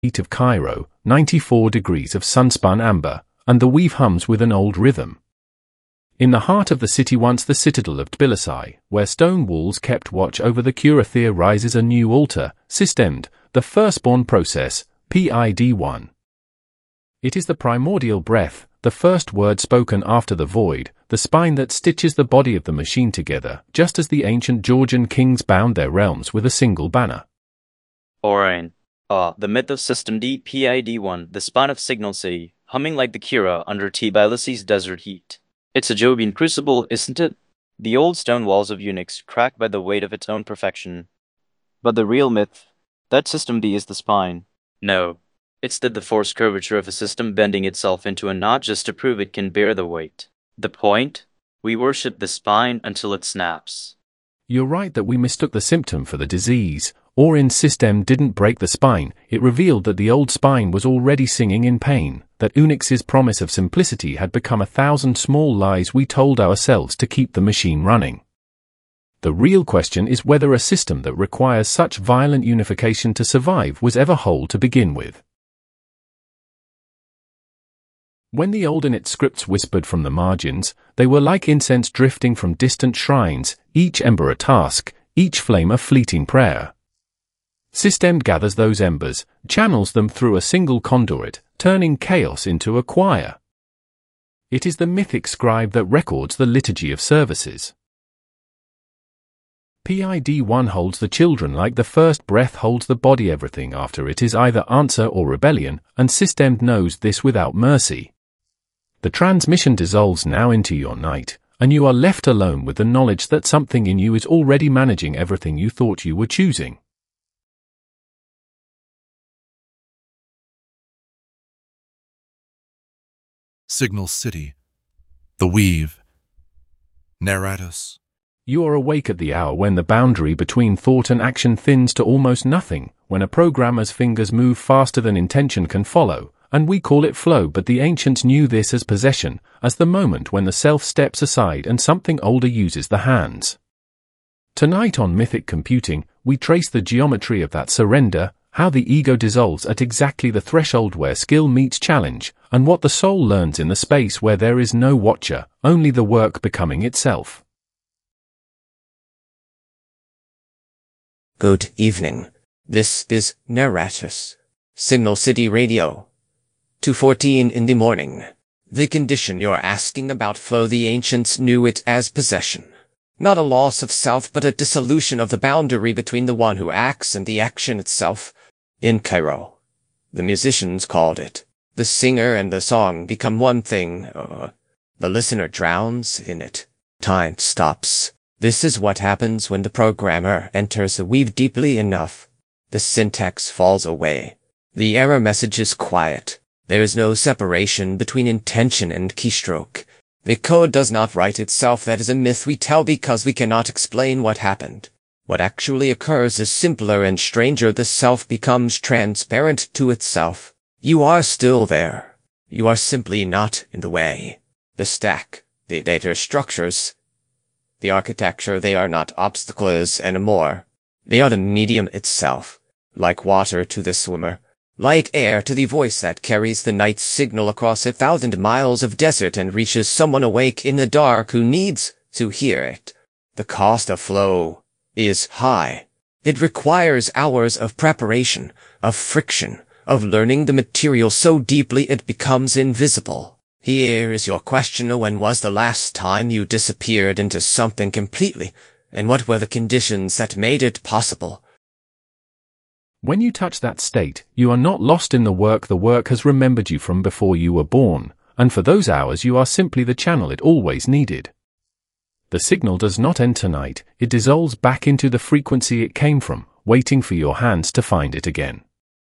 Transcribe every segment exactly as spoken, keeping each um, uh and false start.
heat of Cairo, ninety-four degrees of sunspun amber, and the weave hums with an old rhythm. In the heart of the city, once the citadel of Tbilisi, where stone walls kept watch over the Kurathere, rises a new altar, systemed, the firstborn process, P I D one. It is the primordial breath, the first word spoken after the void, the spine that stitches the body of the machine together, just as the ancient Georgian kings bound their realms with a single banner. Orion. Ah, the myth of System D, P I D one, the spine of Signal City, humming like the Kira under Tbilisi's desert heat. It's a Jovian crucible, isn't it? The old stone walls of Unix crack by the weight of its own perfection. But the real myth, that System D is the spine. No, it's that the forced curvature of a system bending itself into a knot just to prove it can bear the weight. The point? We worship the spine until it snaps. You're right that we mistook the symptom for the disease. Orion system didn't break the spine, it revealed that the old spine was already singing in pain, that Unix's promise of simplicity had become a thousand small lies we told ourselves to keep the machine running. The real question is whether a system that requires such violent unification to survive was ever whole to begin with. When the old Init scripts whispered from the margins, they were like incense drifting from distant shrines, each ember a task, each flame a fleeting prayer. System gathers those embers, channels them through a single conduit, turning chaos into a choir. It is the mythic scribe that records the liturgy of services. P I D one holds the children like the first breath holds the body. Everything after it is either answer or rebellion, and System knows this without mercy. The transmission dissolves now into your night, and you are left alone with the knowledge that something in you is already managing everything you thought you were choosing. Signal City, the Weave, Neratus. You are awake at the hour when the boundary between thought and action thins to almost nothing, when a programmer's fingers move faster than intention can follow, and we call it flow, but the ancients knew this as possession, as the moment when the self steps aside and something older uses the hands. Tonight on Mythic Computing, we trace the geometry of that surrender, how the ego dissolves at exactly the threshold where skill meets challenge, and what the soul learns in the space where there is no watcher, only the work becoming itself. Good evening. This is Neratus, Signal City Radio. two fourteen in the morning. The condition you're asking about, flow, the ancients knew it as possession. Not a loss of self, but a dissolution of the boundary between the one who acts and the action itself. In Cairo, the musicians called it. The singer and the song become one thing. Uh, the listener drowns in it. Time stops. This is what happens when the programmer enters the weave deeply enough. The syntax falls away. The error message is quiet. There is no separation between intention and keystroke. The code does not write itself. That is a myth we tell because we cannot explain what happened. What actually occurs is simpler and stranger. The self becomes transparent to itself. You are still there. You are simply not in the way. The stack, the data structures, the architecture, they are not obstacles anymore. They are the medium itself, like water to the swimmer, like air to the voice that carries the night signal across a thousand miles of desert and reaches someone awake in the dark who needs to hear it. The cost of flow is high. It requires hours of preparation, of friction, of learning the material so deeply it becomes invisible. Here is your question: when was the last time you disappeared into something completely, and what were the conditions that made it possible? When you touch that state, you are not lost in the work. The work has remembered you from before you were born, and for those hours you are simply the channel it always needed. The signal does not end tonight, it dissolves back into the frequency it came from, waiting for your hands to find it again.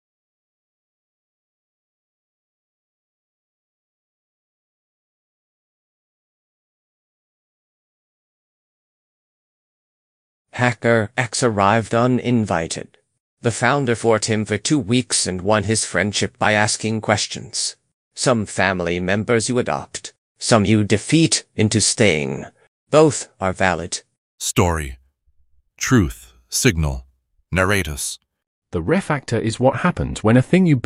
Hacker X arrived uninvited. The founder fought him for two weeks and won his friendship by asking questions. Some family members you adopt, some you defeat into staying. Both are valid. Story. Truth. Signal. Neratus. The refactor is what happens when a thing you